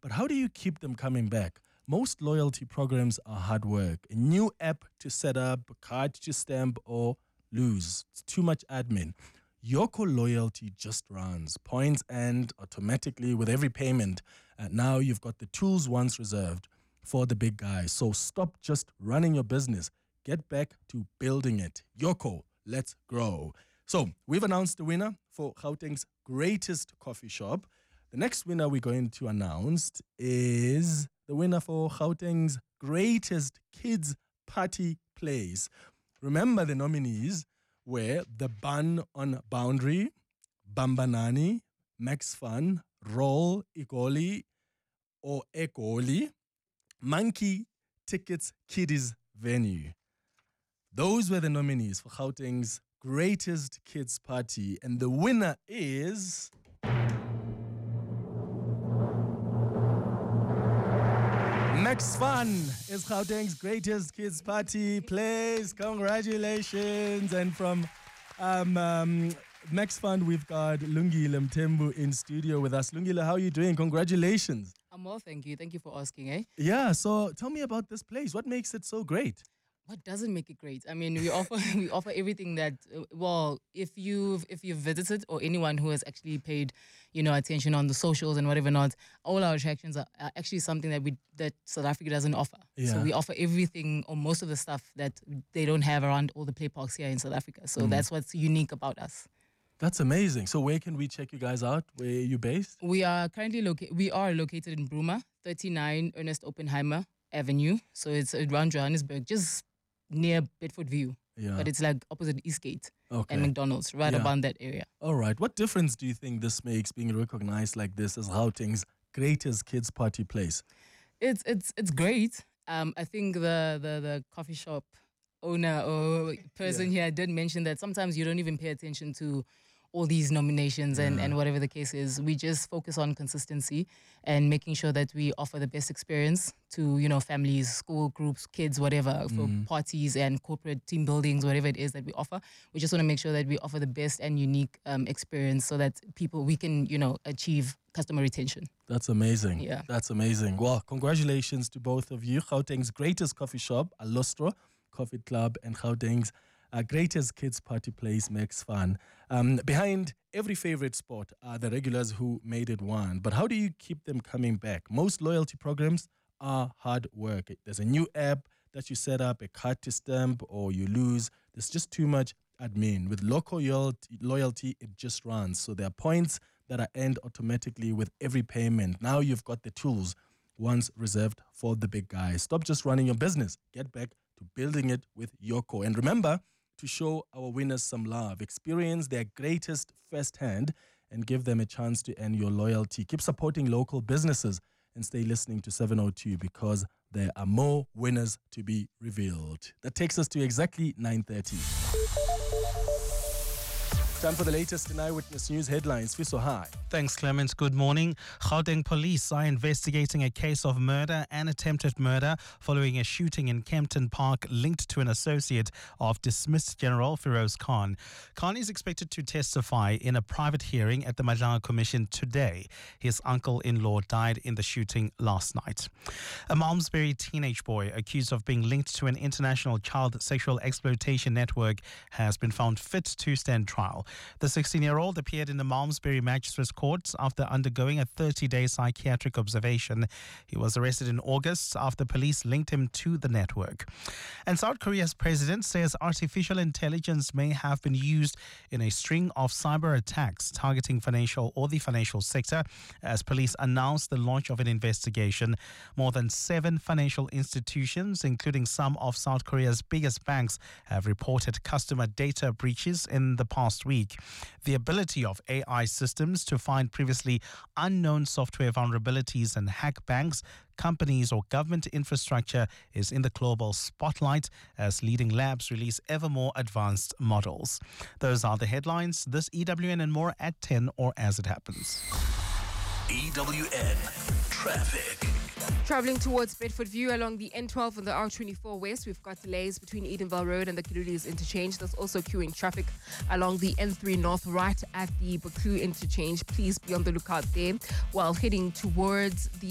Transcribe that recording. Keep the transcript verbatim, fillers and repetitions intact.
But how do you keep them coming back? Most loyalty programs are hard work. A new app to set up, a card to stamp, or lose. It's too much admin. Yoco Loyalty just runs. Points end automatically with every payment. And now you've got the tools once reserved for the big guys. So stop just running your business. Get back to building it. Yoco, let's grow. So we've announced the winner for Gauteng's greatest coffee shop. The next winner we're going to announce is the winner for Gauteng's greatest kids party place. Remember, the nominees were the Bun on Boundary, Bambanani, Max Fun, Roll, Igoli, or Egoli, Monkey Tickets Kiddies Venue. Those were the nominees for Gauteng's greatest kids party. And the winner is... Max Fun is Gauteng's greatest kids party place. Congratulations. And from um, um, Max Fun, we've got Lungile Mthembu in studio with us. Lungile, how are you doing? Congratulations. I'm well, thank you. Thank you for asking, eh? Yeah, so tell me about this place. What makes it so great? What doesn't make it great? I mean, we offer we offer everything that, uh, well, if you've if you've visited, or anyone who has actually paid, you know, attention on the socials and whatever not, all our attractions are, are actually something that we that South Africa doesn't offer. Yeah. So we offer everything, or most of the stuff that they don't have around all the play parks here in South Africa. So mm. that's what's unique about us. That's amazing. So where can we check you guys out? Where are you based? We are currently located. We are located in Bruma, thirty-nine Ernest Oppenheimer Avenue. So it's around Johannesburg, just near Bedford View, yeah. But it's like opposite Eastgate okay. and McDonald's, right yeah. around that area. All right. What difference do you think this makes, being recognized like this as Gauteng's greatest kids party place? It's it's it's great. Um, I think the the the coffee shop owner or person yeah. here did mention that sometimes you don't even pay attention to all these nominations and, yeah. and whatever the case is. We just focus on consistency and making sure that we offer the best experience to, you know, families, school groups, kids, whatever, for mm. parties and corporate team buildings, whatever it is that we offer. We just want to make sure that we offer the best and unique um, experience so that people, we can, you know, achieve customer retention. That's amazing. Yeah. That's amazing. Well, congratulations to both of you. Gauteng's greatest coffee shop, Alostro Coffee Club, and Gauteng's Uh, greatest kids party place, Max Fun. Um, behind every favorite spot are the regulars who made it one. But how do you keep them coming back? Most loyalty programs are hard work. There's a new app that you set up, a card to stamp, or you lose. There's just too much admin. With local loyalty, it just runs. So there are points that are earned automatically with every payment. Now you've got the tools once reserved for the big guys. Stop just running your business. Get back to building it with Yoco. And remember, to show our winners some love, experience their greatest firsthand, and give them a chance to earn your loyalty. Keep supporting local businesses and stay listening to seven oh two, because there are more winners to be revealed. That takes us to exactly nine thirty. Time for the latest in Eyewitness News headlines. Fiso, hi. Thanks, Clement. Good morning. Gauteng police are investigating a case of murder and attempted murder following a shooting in Kempton Park linked to an associate of dismissed General Feroz Khan. Khan is expected to testify in a private hearing at the Madlanga Commission today. His uncle-in-law died in the shooting last night. A Malmesbury teenage boy accused of being linked to an international child sexual exploitation network has been found fit to stand trial. The sixteen-year-old appeared in the Malmesbury Magistrates Court after undergoing a thirty-day psychiatric observation. He was arrested in August after police linked him to the network. And South Korea's president says artificial intelligence may have been used in a string of cyber attacks targeting financial or the financial sector, as police announced the launch of an investigation. More than seven financial institutions, including some of South Korea's biggest banks, have reported customer data breaches in the past week. The ability of A I systems to find previously unknown software vulnerabilities and hack banks, companies or government infrastructure is in the global spotlight as leading labs release ever more advanced models. Those are the headlines. This E W N and more at ten or as it happens. E W N Traffic. Travelling towards Bedford View along the N twelve and the R twenty-four West, we've got delays between Edenville Road and the Kiludis interchange. There's also queuing traffic along the N three North right at the Baku interchange. Please be on the lookout there. While heading towards the